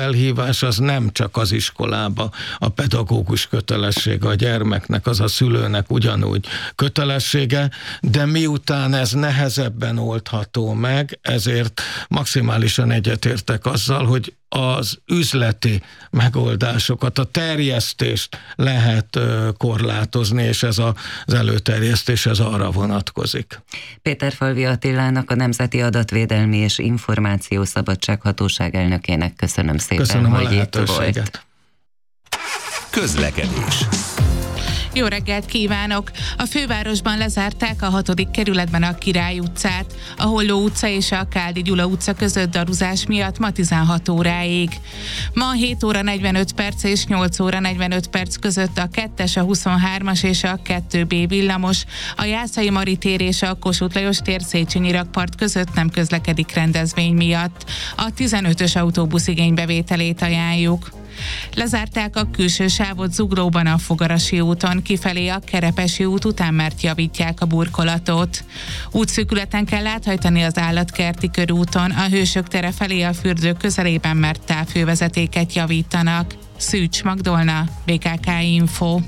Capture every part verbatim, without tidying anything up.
felhívás az nem csak az iskolába, a pedagógus kötelessége, a gyermeknek, az a szülőnek ugyanúgy kötelessége, de miután ez nehezebben oldható meg, ezért maximálisan egyetértek azzal, hogy az üzleti megoldásokat, a terjesztést lehet korlátozni, és ez az előterjesztés ez arra vonatkozik. Péterfalvi Attilának, a Nemzeti Adatvédelmi és Információszabadság Hatóság elnökének köszönöm szépen, köszönöm hogy a lehetőséget. Itt volt. Közlekedés. Jó reggelt kívánok! A fővárosban lezárták a hatodik kerületben a Király utcát, a Holló utca és a Káldi Gyula utca között daruzás miatt ma tizenhat óráig. Ma hét óra negyvenöt perc és nyolc óra negyvenöt perc között a kettes, a huszonhármas és a kettő bé villamos, a Jászai Mari tér és a Kossuth Lajos tér Széchenyi rakpart között nem közlekedik rendezvény miatt. A tizenötös autóbusz igénybevételét ajánljuk. Lezárták a külső sávot Zuglóban a Fogarasi úton, kifelé a Kerepesi út után, mert javítják a burkolatot. Útszűkületen kell áthajtani az Állatkerti körúton, a Hősök tere felé a fürdő közelében, mert távhővezetéket javítanak. Szűcs Magdolna, bé ká ká Info.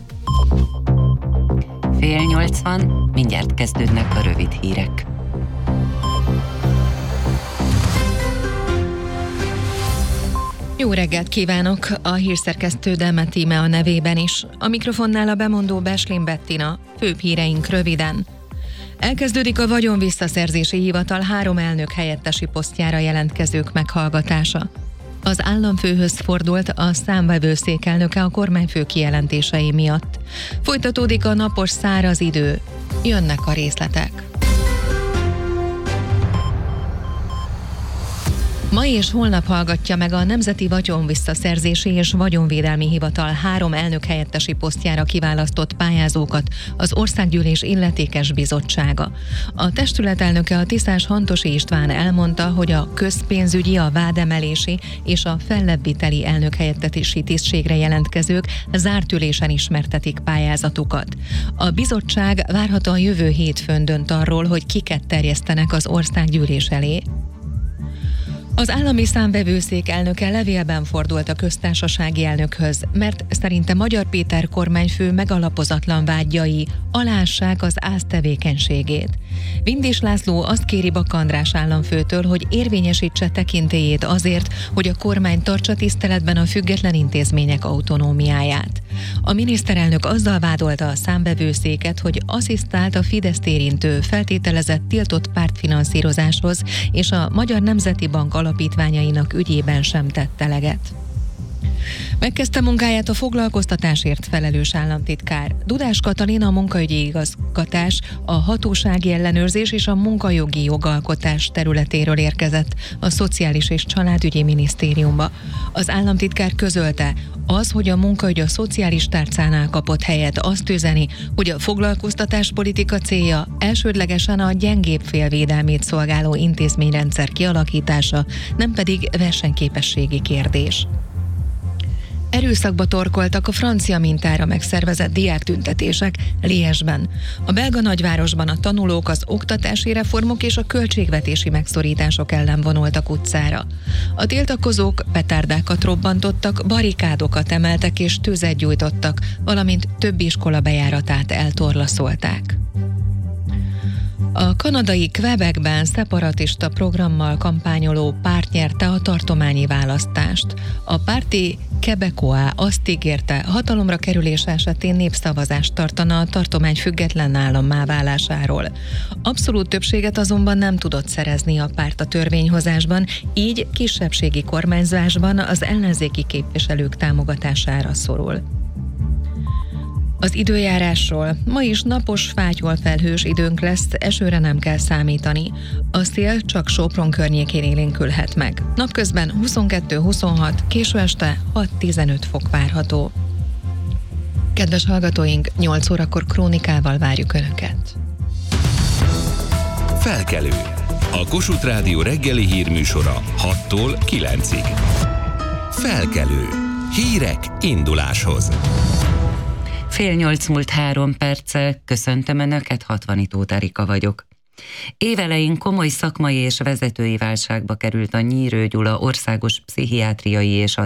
Fél nyolcvan, mindjárt kezdődnek a rövid hírek. Jó reggelt kívánok! A hírszerkesztő Demet Íme a nevében is. A mikrofonnál a bemondó Beslin Bettina. Főbb híreink röviden. Elkezdődik a vagyonvisszaszerzési hivatal három elnök helyettesi posztjára jelentkezők meghallgatása. Az államfőhöz fordult a számvevőszék elnöke a kormányfő kijelentései miatt. Folytatódik a napos száraz idő. Jönnek a részletek. Ma és holnap hallgatja meg a Nemzeti Vagyonvisszaszerzési és Vagyonvédelmi Hivatal három elnök helyettesi posztjára kiválasztott pályázókat az Országgyűlés Illetékes Bizottsága. A testület elnöke, a Tiszás Hantosi István elmondta, hogy a közpénzügyi, a vádemelési és a fellebbviteli elnök helyettesi tisztségre jelentkezők zárt ülésen ismertetik pályázatukat. A bizottság várhatóan jövő hétfőn dönt arról, hogy kiket terjesztenek az Országgyűlés elé. Az állami számvevőszék elnöke levélben fordult a köztársasági elnökhöz, mert szerinte Magyar Péter kormányfő megalapozatlan vágyai alássák az ÁSZ tevékenységét. Vindés László azt kéri Baka András államfőtől, hogy érvényesítse tekintélyét azért, hogy a kormány tartsa tiszteletben a független intézmények autonómiáját. A miniszterelnök azzal vádolta a számvevőszéket, hogy asszisztált a Fideszt érintő feltételezett tiltott pártfinanszírozáshoz, és a Magyar Nemzeti Bank alapítványainak ügyében sem tett eleget. Megkezdte munkáját a foglalkoztatásért felelős államtitkár. Dudás Katalin a munkaügyi igazgatás, a hatósági ellenőrzés és a munkajogi jogalkotás területéről érkezett a Szociális és Családügyi Minisztériumba. Az államtitkár közölte, az, hogy a munkaügy a szociális tárcánál kapott helyet, azt üzeni, hogy a foglalkoztatáspolitika célja elsődlegesen a gyengébb fél védelmét szolgáló intézményrendszer kialakítása, nem pedig versenyképességi kérdés. Erőszakba torkoltak a francia mintára megszervezett diáktüntetések Liège-ben. A belga nagyvárosban a tanulók az oktatási reformok és a költségvetési megszorítások ellen vonultak utcára. A tiltakozók petárdákat robbantottak, barikádokat emeltek és tüzet gyújtottak, valamint több iskola bejáratát eltorlaszolták. A kanadai Quebecben szeparatista programmal kampányoló párt nyerte a tartományi választást. A párti Québécois azt ígérte, hatalomra kerülése esetén népszavazást tartana a tartomány független állammá válásáról. Abszolút többséget azonban nem tudott szerezni a párt a törvényhozásban, így kisebbségi kormányzásban az ellenzéki képviselők támogatására szorul. Az időjárásról. Ma is napos, fátyol felhős időnk lesz, esőre nem kell számítani. A szél csak Sopron környékén élénkülhet meg. Napközben huszonkettő huszonhat, késő este hat-tizenöt fok várható. Kedves hallgatóink, nyolc órakor krónikával várjuk Önöket. Felkelő. A Kossuth Rádió reggeli hírműsora hattól kilencig. Felkelő. Hírek induláshoz. Fél nyolc múlt három perccel, köszöntöm Önöket, Hatvanitó Erika vagyok. Évelején komoly szakmai és vezetői válságba került a Nyírő Gyula Országos Pszichiátriai és